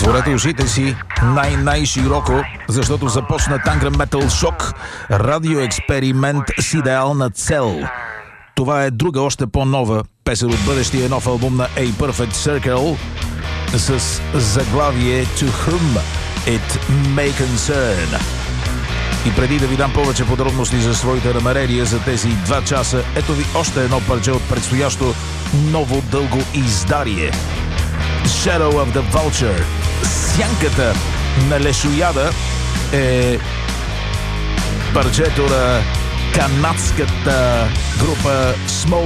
Отворете ушите си най-широко, защото започна Tangram Metal Shock, радиоексперимент с идеална цел. Това е друга, още по-нова песен от бъдещия нов албум на A Perfect Circle с заглавие To Whom It May Concern. И преди да ви дам повече подробности за своите намерения за тези 2 часа, ето ви още едно парче от предстоящо ново дълго издарие. Shadow of the Vulture. Сянката на лешояда е парчето на канадската група Small